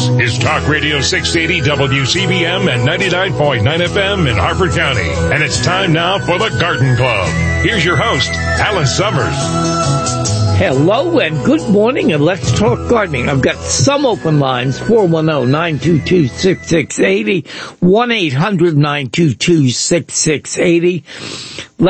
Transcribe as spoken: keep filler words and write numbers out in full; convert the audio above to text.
is Talk Radio six eighty W C B M and ninety-nine point nine F M in Harford County. And it's time now for the Garden Club. Here's your host, Alan Summers. Hello and good morning, and let's talk gardening. I've got some open lines, four one zero, nine two two, six six eight zero, one eight hundred, nine two two, six six eight zero.